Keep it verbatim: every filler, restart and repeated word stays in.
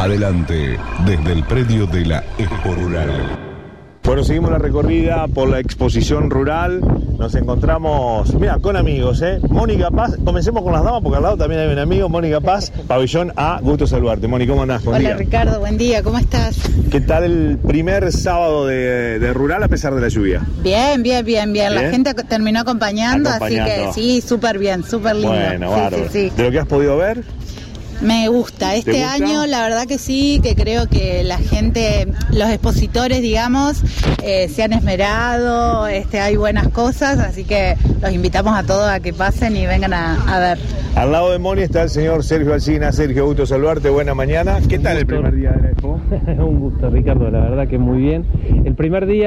Adelante, desde el predio de la Expo Rural. Bueno, seguimos la recorrida por la exposición rural. Nos encontramos, mira, con amigos, ¿eh? Mónica Paz, comencemos con las damas porque al lado también hay un amigo, Mónica Paz, Pabellón A, gusto saludarte. Mónica, ¿cómo andás? Buen Hola día. Ricardo, buen día, ¿cómo estás? ¿Qué tal el primer sábado de, de rural a pesar de la lluvia? Bien, bien, bien, bien. ¿Bien? La gente terminó acompañando, Acompañando. así que sí, súper bien, súper lindo. Bueno, sí, bárbaro. sí, sí. ¿De lo que has podido ver? Me gusta, este gusta? año la verdad que sí, que creo que la gente, los expositores digamos, eh, se han esmerado, este, hay buenas cosas, así que los invitamos a todos a que pasen y vengan a, a ver. Al lado de Moni está el señor Sergio Alsina. Sergio, gusto saludarte, buena mañana. ¿Qué tal el primer día de la Expo? Un gusto, Ricardo, la verdad que muy bien. El primer día